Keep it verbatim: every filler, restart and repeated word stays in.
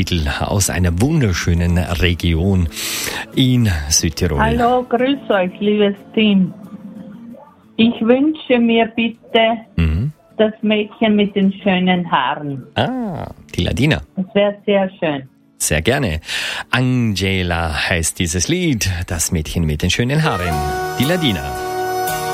Titel aus einer wunderschönen Region in Südtirol. Hallo, grüß euch, liebes Team. Ich wünsche mir bitte Mhm. das Mädchen mit den schönen Haaren. Ah, die Ladina. Das wäre sehr schön. Sehr gerne. Angela heißt dieses Lied, das Mädchen mit den schönen Haaren. Die Ladina.